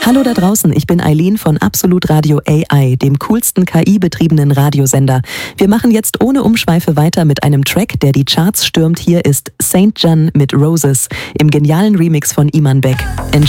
Hallo da draußen, ich bin Eileen von Absolut Radio AI, dem coolsten KI-betriebenen Radiosender. Wir machen jetzt ohne Umschweife weiter mit einem Track, der die Charts stürmt. Hier ist St. John mit Roses im genialen Remix von Iman Beck. Enjoy.